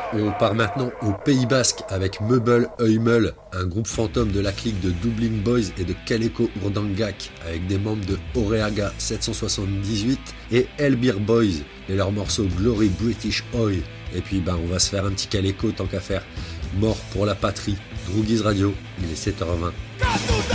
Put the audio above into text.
On part maintenant au Pays Basque avec Meubel Heumel, un groupe fantôme de la clique de Dublin Boys et de Kaleko Urdangak, avec des membres de Oreaga 778 et Elbir Boys et leur morceau Glory British Oil. Et puis on va se faire un petit Kaleko tant qu'à faire. Mort pour la patrie, Droogies Radio, il est 7h20.